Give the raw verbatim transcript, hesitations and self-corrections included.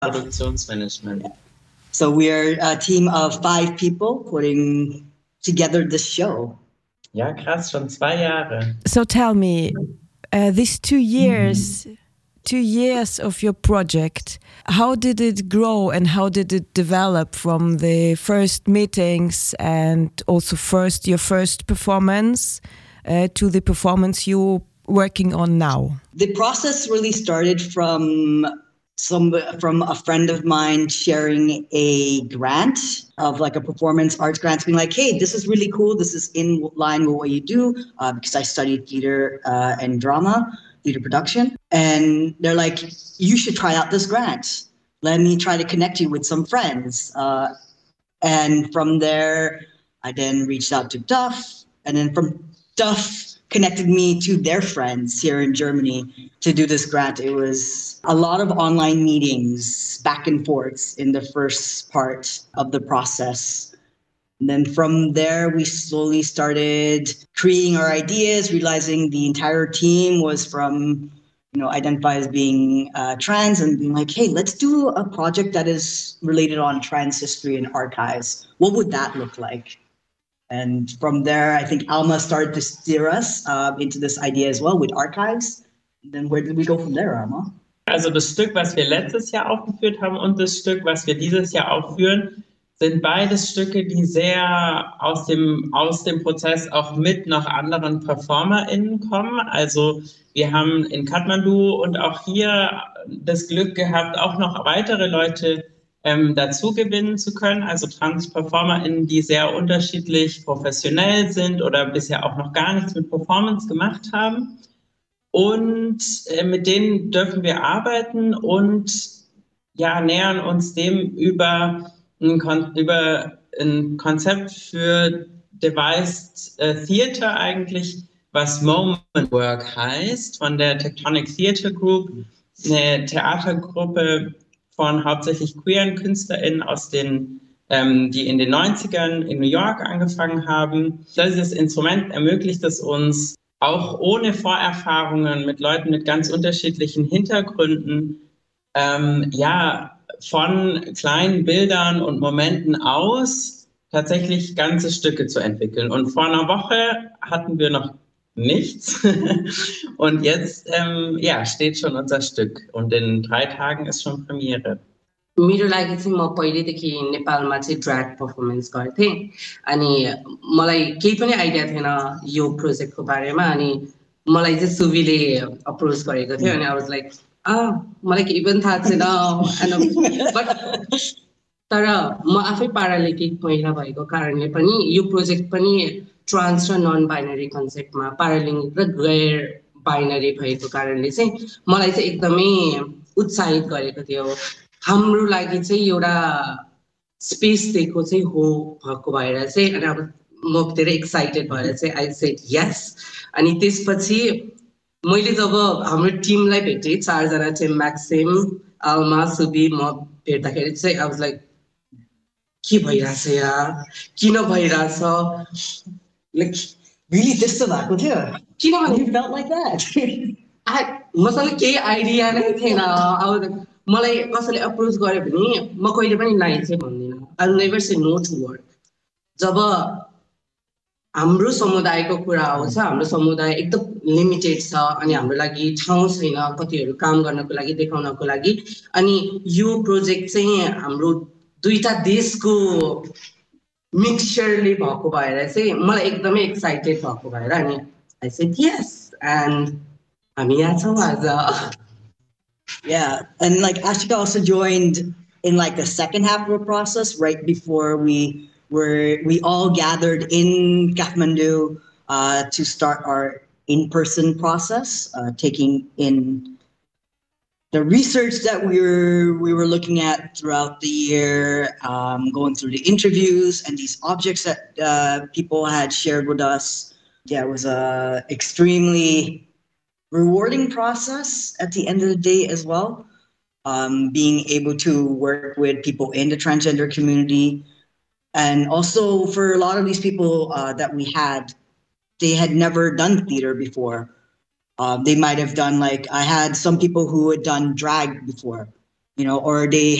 Produktionsmanagement. Yeah. So we're a team of five people putting together this show. Ja, krass, schon zwei Jahre. So tell me, uh, these two years, mm-hmm. two years of your project, how did it grow and how did it develop from the first meetings and also first your first performance uh, to the performance you're working on now? The process really started from some from a friend of mine sharing a grant of like a performance arts grant, being like, hey, this is really cool. This is in line with what you do, uh, because I studied theater uh, and drama, theater production. And they're like, you should try out this grant. Let me try to connect you with some friends. Uh, and from there, I then reached out to Duff. And then from Duff, connected me to their friends here in Germany to do this grant. It was a lot of online meetings, back and forths in the first part of the process. And then from there, we slowly started creating our ideas, realizing the entire team was from, you know, identify as being uh, trans, and being like, hey, let's do a project that is related on trans history and archives. What would that look like? And from there, I think Alma started to steer us uh, into this idea as well with archives. And then where did we go from there, Alma? Also das Stück, was wir letztes Jahr aufgeführt haben und das Stück, was wir dieses Jahr aufführen, sind beides Stücke, die sehr aus dem, aus dem Prozess auch mit noch anderen PerformerInnen kommen. Also wir haben in Kathmandu und auch hier das Glück gehabt, auch noch weitere Leute Ähm, dazu gewinnen zu können, also Trans-PerformerInnen, die sehr unterschiedlich professionell sind oder bisher auch noch gar nichts mit Performance gemacht haben. Und äh, mit denen dürfen wir arbeiten und ja, nähern uns dem über ein, Kon- über ein Konzept für Devised äh, Theater eigentlich, was Moment Work heißt, von der Tectonic Theater Group, eine Theatergruppe von hauptsächlich queeren KünstlerInnen aus den, ähm, die in den neunzigern in New York angefangen haben. Dieses Instrument ermöglicht es uns, auch ohne Vorerfahrungen mit Leuten mit ganz unterschiedlichen Hintergründen, ähm, ja, von kleinen Bildern und Momenten aus tatsächlich ganze Stücke zu entwickeln. Und vor einer Woche hatten wir noch nichts. Und jetzt ähm, ja, steht schon unser Stück. Und in drei Tagen ist schon Premiere. मेरो लागि चाहिँ म पहिलेदेखि नेपालमा चाहिँ drag performance गर्थेँ अनि मलाई केही पनि आइडिया थिएन यो प्रोजेक्टको बारेमा अनि मलाई चाहिँ सुवीले अप्रोच गरेको थियो अनि आई वाज लाइक आ मलाई केही पनि थाहा छैन बट तर म आफै प्यारालेटिक महिला भएको कारणले पनि यो प्रोजेक्ट पनि ट्रान्स र नन बाइनरी कन्सेप्टमा प्यारालिङ्गिक र गैर बाइनरी भएको कारणले चाहिँ मलाई चाहिँ एकदमै उत्साहित गरेको थियो हाम्रो लागि चाहिँ एउटा स्पेस दिएको चाहिँ हो भएको भएर चाहिँ अनि अब म धेरै एक्साइटेड भएर चाहिँ आई सेड यस अनि त्यसपछि मैले जब हाम्रो टिमलाई भेटेँ चारजना चाहिँ म्याक्सिम आल्मा सुबी म भेट्दाखेरि चाहिँ आई वाज लाइक के भइरहेछ यार किन भइरहेछ लाइक रियली त्यस्तो भएको थियो किनभने you felt like that मसँग केही आइडिया नै थिएन अब मलाई कसैले अप्रोच गर्यो भने म कहिले पनि नाइ चाहिँ भन्दिनँ आई विल नेभर से नो टु वर्क जब हाम्रो समुदायको कुरा आउँछ हाम्रो समुदाय एकदम लिमिटेड छ अनि हाम्रो लागि ठाउँ छैन कतिहरू काम गर्नको लागि देखाउनको लागि अनि यो प्रोजेक्ट चाहिँ हाम्रो दुईटा देशको मिक्सचरले भएको भएर चाहिँ मलाई एकदमै एक्साइटेड भएको भएर अनि आई सेड यस एन्ड हामी यहाँ छौँ आज Yeah, and like Ashika also joined in like the second half of the process, right before we were we all gathered in Kathmandu uh, to start our in-person process, uh, taking in the research that we were we were looking at throughout the year, um, going through the interviews and these objects that uh, people had shared with us. Yeah, it was a extremely rewarding process at the end of the day as well. Um, being able to work with people in the transgender community. And also for a lot of these people uh, that we had, they had never done theater before. Um, they might have done like, I had some people who had done drag before. you know, or they